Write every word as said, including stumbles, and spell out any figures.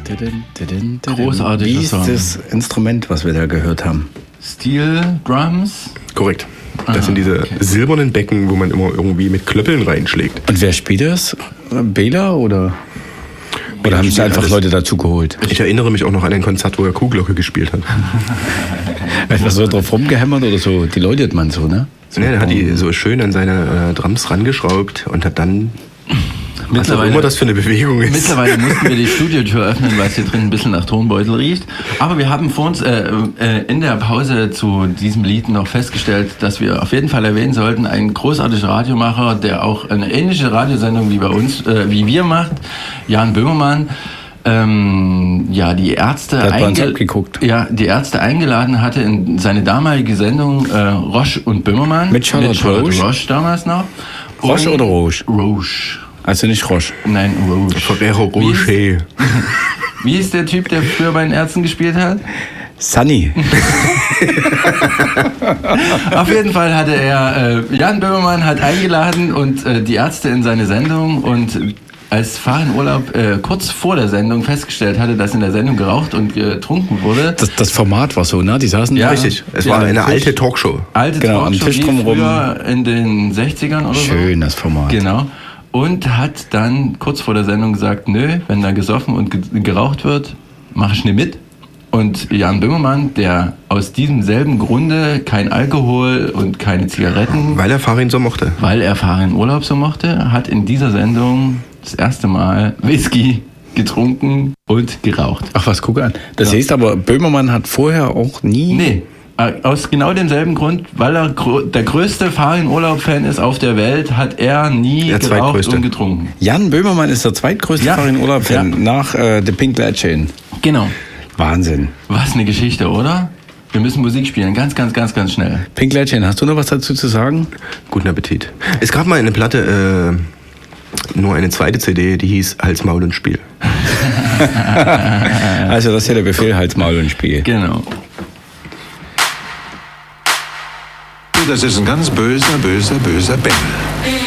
Großartiger Wie ist Song. das Instrument, was wir da gehört haben? Steel Drums? Korrekt. Das Ah, sind diese okay. silbernen Becken, wo man immer irgendwie mit Klöppeln reinschlägt. Und wer spielt das? Bela oder? Oder haben sich spielt einfach alles. Leute dazu geholt? Ich erinnere mich auch noch an ein Konzert, wo er Kuhglocke gespielt hat. Etwas so drauf rumgehämmert oder so? Die läutet man so, ne? So, Ja, er hat die so schön an seine äh, Drums rangeschraubt und hat dann, was auch Mittlerweile- immer das für eine Bewegung ist. Mittlerweile mussten wir die Studiotür öffnen, weil es hier drin ein bisschen nach Tonbeutel riecht. Aber wir haben vor uns äh, äh, in der Pause zu diesem Lied noch festgestellt, dass wir auf jeden Fall erwähnen sollten, ein großartiger Radiomacher, der auch eine ähnliche Radiosendung wie bei uns, äh, wie wir macht, Jan Böhmermann, ähm, ja, die Ärzte, Der hat bei uns einge- abgeguckt. ja, die Ärzte eingeladen hatte in seine damalige Sendung äh, Roche und Böhmermann. Mit Charlotte Roche. Roche damals noch. Roche Und- oder Roche? Roche. Also nicht Roche. Nein, Roche. Ferrero Wie ist- Rocher. Wie ist der Typ, der früher bei den Ärzten gespielt hat? Sunny. Auf jeden Fall hatte er, äh, Jan Böhmermann hat eingeladen und äh, die Ärzte in seine Sendung, und als Farin Urlaub äh, kurz vor der Sendung festgestellt hatte, dass in der Sendung geraucht und getrunken wurde. Das, das Format war so, ne? Die saßen Ja. da. Richtig, es Ja, war eine Tisch. alte Talkshow. Alte Genau, am Talkshow, Tisch wie drumherum. früher in den sechzigern oder so. Schön, das Format. Genau. Und hat dann kurz vor der Sendung gesagt, nö, wenn da gesoffen und ge- geraucht wird, mach ich nicht mit. Und Jan Böhmermann, der aus diesem selben Grunde kein Alkohol und keine Zigaretten, Weil er Farin so mochte. weil er Farin Urlaub so mochte, hat in dieser Sendung das erste Mal Whisky getrunken und geraucht. Ach was, guck an. Das Ja. heißt aber, Böhmermann hat vorher auch nie... Nee, äh, aus genau demselben Grund, weil er gro- der größte Farin Urlaub-Fan ist auf der Welt, hat er nie Der geraucht zweitgrößte. und getrunken. Jan Böhmermann ist der zweitgrößte Ja. Farin Urlaub-Fan Ja. nach äh, The Pink Glad Chain. Genau. Wahnsinn. Was eine Geschichte, oder? Wir müssen Musik spielen, ganz, ganz, ganz, ganz schnell. Pink Glad Chain, hast du noch was dazu zu sagen? Guten Appetit. Es gab mal eine Platte, äh, nur eine zweite C D, die hieß Hals, Maul und Spiel. Also das ist ja der Befehl, Hals, Maul und Spiel. Genau. Das ist ein ganz böser, böser, böser Bengel.